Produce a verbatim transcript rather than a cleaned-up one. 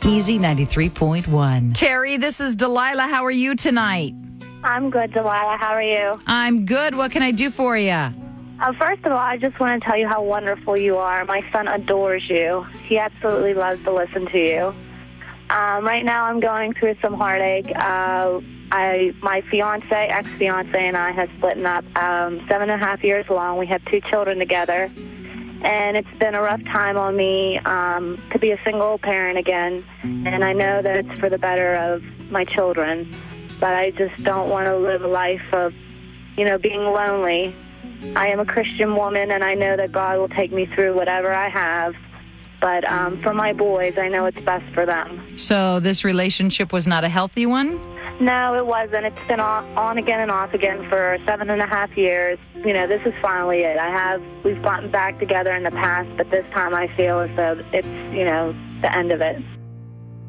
Easy ninety-three point one. Terry, this is Delilah. How are you tonight? I'm good, Delilah. How are you? I'm good. What can I do for you? Uh, first of all, I just want to tell you how wonderful you are. My son adores you. He absolutely loves to listen to you. Um, right now, I'm going through some heartache. Uh, I, my fiance, ex-fiance, and I have split up um, seven and a half years long. We have two children together, and it's been a rough time on me um, to be a single parent again. And I know that it's for the better of my children, but I just don't want to live a life of, you know, being lonely. I am a Christian woman, and I know that God will take me through whatever I have. But um, for my boys, I know it's best for them. So this relationship was not a healthy one? No, it wasn't. It's been on, on again and off again for seven and a half years. You know, this is finally it. I have, we've gotten back together in the past, but this time I feel as though it's, you know, the end of it.